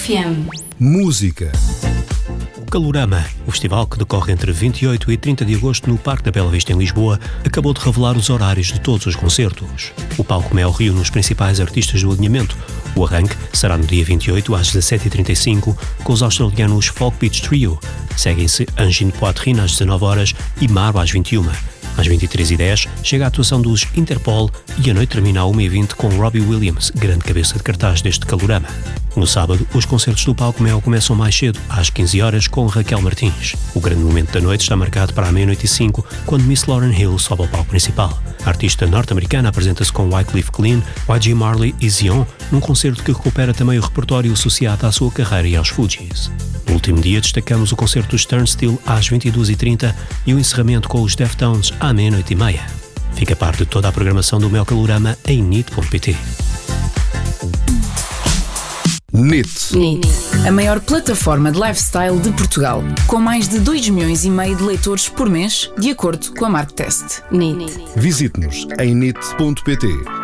FM. Música. O Calorama, o festival que decorre entre 28 e 30 de agosto no Parque da Bela Vista em Lisboa, acabou de revelar os horários de todos os concertos. O palco Mel reúne os principais artistas do alinhamento. O arranque será no dia 28 às 17h35 com os australianos Folk Beach Trio. Seguem-se Angine Poitrine às 19 horas e Maro às 21. Às 23h10 chega a atuação dos Interpol e a noite termina a 1h20 com Robbie Williams, grande cabeça de cartaz deste Calorama. No sábado, os concertos do Palco Mel começam mais cedo, às 15 horas, com Raquel Martins. O grande momento da noite está marcado para a 00:05, quando Miss Lauryn Hill sobe ao palco principal. A artista norte-americana apresenta-se com Wycliffe Jean, YG Marley e Zion, num concerto que recupera também o repertório associado à sua carreira e aos Fugees. No último dia destacamos o concerto dos Turnstile às 22h30 e o encerramento com os Deftones à 00:30. Fica a par de toda a programação do Mel Calorama em NIT.pt. NIT. A maior plataforma de lifestyle de Portugal, com mais de 2,5 milhões de leitores por mês, de acordo com a Marktest. NIT. Visite-nos em NIT.pt.